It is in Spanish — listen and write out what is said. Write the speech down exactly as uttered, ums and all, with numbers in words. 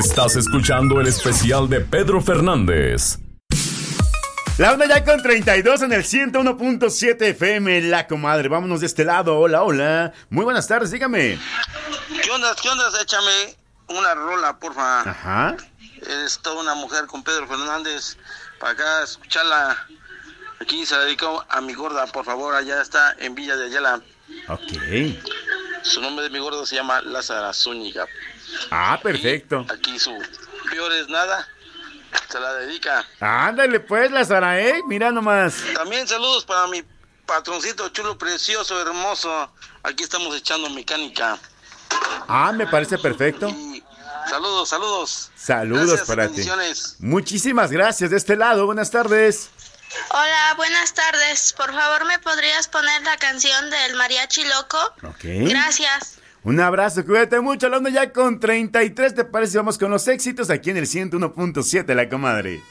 Estás escuchando el especial de Pedro Fernández. La onda ya con treinta y dos en el ciento uno punto siete F M, La Comadre. Vámonos de este lado. Hola, hola. Muy buenas tardes, dígame. ¿Qué onda? ¿Qué onda? Échame una rola, porfa. Ajá. Eres toda una mujer con Pedro Fernández. Para acá, escucharla. Aquí se la dedico a mi gorda, por favor. Allá está, en Villa de Ayala. Ok. Su nombre de mi gordo se llama Lázara Zúñiga. Ah, perfecto. Y aquí su peor es nada. Se la dedica. Ándale pues, Lázara, ¿eh? Mira nomás. También saludos para mi patroncito chulo, precioso, hermoso. Aquí estamos echando mecánica. Ah, me parece perfecto. Y saludos, saludos. Saludos Gracias, para bendiciones. ti. Muchísimas gracias de este lado. Buenas tardes. Hola, buenas tardes. Por favor, ¿me podrías poner la canción del Mariachi Loco? Ok. Gracias. Un abrazo, cuídate mucho. La onda ya con treinta y tres, ¿te parece? Vamos con los éxitos aquí en el ciento uno punto siete, La Comadre.